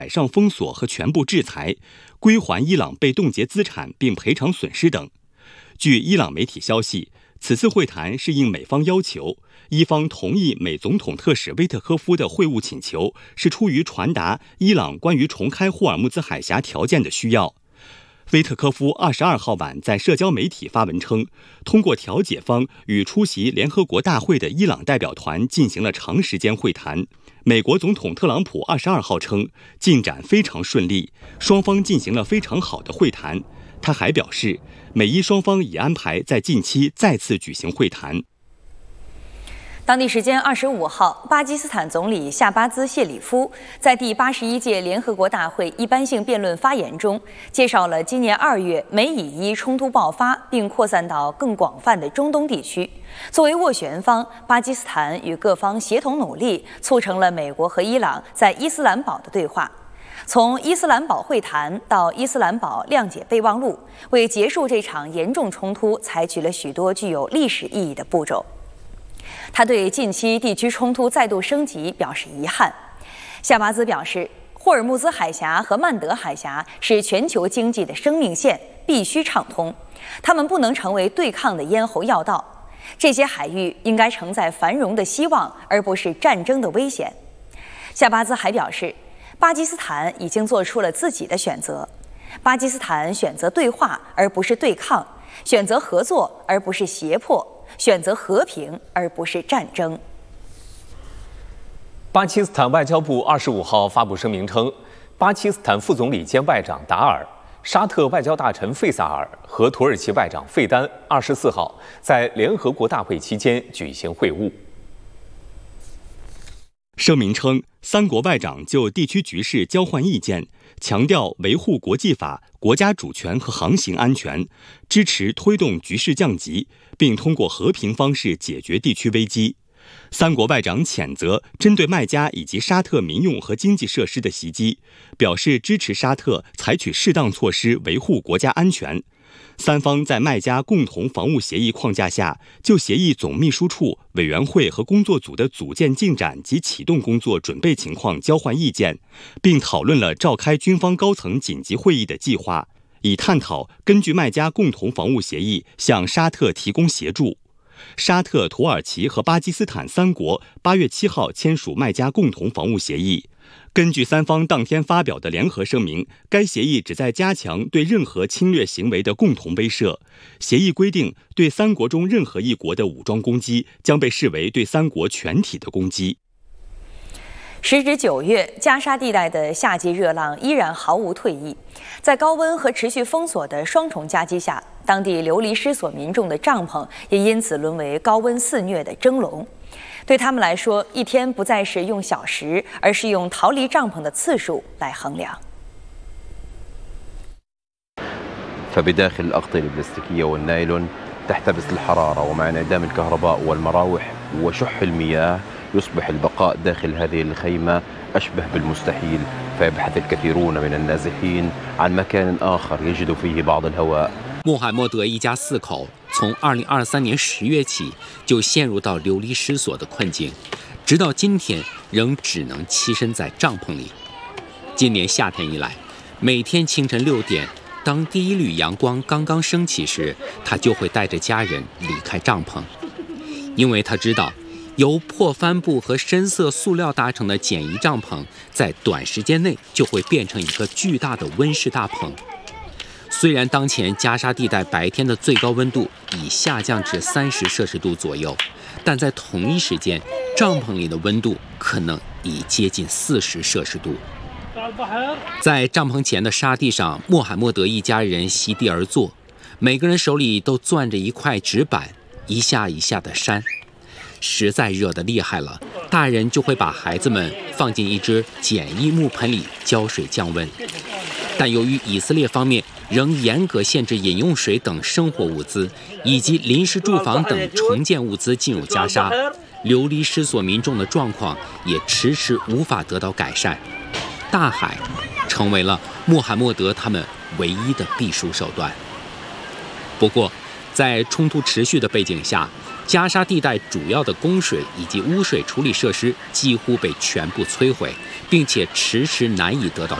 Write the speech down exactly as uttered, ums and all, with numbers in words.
海上封锁和全部制裁，归还伊朗被冻结资产并赔偿损失等。据伊朗媒体消息，此次会谈是应美方要求，伊方同意美总统特使威特科夫的会晤请求，是出于传达伊朗关于重开霍尔木兹海峡条件的需要。威特科夫二十二号晚在社交媒体发文称，通过调解方与出席联合国大会的伊朗代表团进行了长时间会谈。美国总统特朗普二十二号称，进展非常顺利，双方进行了非常好的会谈。他还表示，美伊双方已安排在近期再次举行会谈。 当地时间二十五号，巴基斯坦总理夏巴兹·谢里夫在第八十一届联合国大会一般性辩论发言中，介绍了今年二月美以伊冲突爆发并扩散到更广泛的中东地区。作为斡旋方，巴基斯坦与各方协同努力，促成了美国和伊朗在伊斯兰堡的对话。从伊斯兰堡会谈到伊斯兰堡谅解备忘录，为结束这场严重冲突采取了许多具有历史意义的步骤。他对近期地区冲突再度升级表示遗憾。夏巴兹表示，霍尔木兹海峡和曼德海峡是全球经济的生命线，必须畅通，它们不能成为对抗的咽喉要道。这些海域应该承载繁荣的希望，而不是战争的危险。夏巴兹还表示，巴基斯坦已经做出了自己的选择，巴基斯坦选择对话而不是对抗，选择合作而不是胁迫，选择和平而不是战争。 巴基斯坦外交部二十五号发布声明称，巴基斯坦副总理兼外长达尔、沙特外交大臣费萨尔和土耳其外长费丹二十四号在联合国大会期间举行会晤。 声明称，三国外长就地区局势交换意见，强调维护国际法、国家主权和航行安全，支持推动局势降级，并通过和平方式解决地区危机。三国外长谴责针对麦加以及沙特民用和经济设施的袭击，表示支持沙特采取适当措施维护国家安全。三方在麦加共同防务协议框架下，就协议总秘书处、委员会和工作组的组建进展及启动工作准备情况交换意见，并讨论了召开军方高层紧急会议的计划，以探讨根据麦加共同防务协议向沙特提供协助。沙特、土耳其和巴基斯坦三国八月七号签署麦加共同防务协议。根据三方当天发表的联合声明，该协议旨在加强对任何侵略行为的共同威慑。协议规定，对三国中任何一国的武装攻击将被视为对三国全体的攻击。 时值九月，加沙地带的夏季热浪依然毫无退意。在高温和持续封锁的双重夹击下，当地流离失所民众的帐篷也因此沦为高温肆虐的蒸笼。对他们来说，一天不再是用小时，而是用逃离帐篷的次数来衡量。 فبداخل الأغطية البلاستيكية والنايلون تحتبس الحرارة ومع انعدام الكهرباء والمراوح وشح المياه يصبح البقاء داخل هذه الخيمة أشبه بالمستحيل فيبحث الكثيرون من النازحين عن مكان آخر يجد فيه بعض الهواء。 穆罕默德一家四口从二零二三年十月起就陷入到流离失所的困境，直到今天仍只能栖身在帐篷里。今年夏天以来，每天清晨六点，当第一缕阳光刚刚升起时，他就会带着家人离开帐篷，因为他知道，由破帆布和深色塑料搭成的简易帐篷，在短时间内就会变成一个巨大的温室大棚。虽然当前加沙地带白天的最高温度已下降至三十摄氏度左右，但在同一时间，帐篷里的温度可能已接近四十摄氏度。在帐篷前的沙地上，穆罕默德一家人席地而坐，每个人手里都攥着一块纸板，一下一下的扇。实在热得厉害了，大人就会把孩子们放进一只简易木盆里浇水降温。但由于以色列方面仍严格限制饮用水等生活物资，以及临时住房等重建物资进入加沙，流离失所民众的状况也迟迟无法得到改善。大海成为了穆罕默德他们唯一的避暑手段。不过，在冲突持续的背景下， 加沙地带主要的供水以及污水处理设施几乎被全部摧毁，并且迟迟难以得到